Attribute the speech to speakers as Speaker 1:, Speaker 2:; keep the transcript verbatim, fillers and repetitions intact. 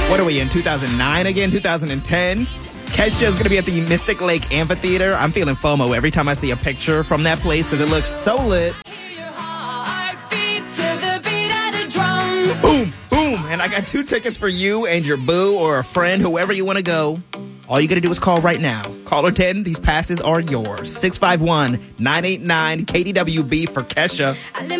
Speaker 1: What are we in, two thousand nine again, two thousand ten? Kesha is going to be at the Mystic Lake Amphitheater. I'm feeling FOMO every time I see a picture from that place because it looks so lit. Boom, boom. And I got two tickets for you and your boo or a friend, whoever you want to go. All you got to do is call right now. Caller ten, these passes are yours. six five one, nine eight nine, K D W B for Kesha.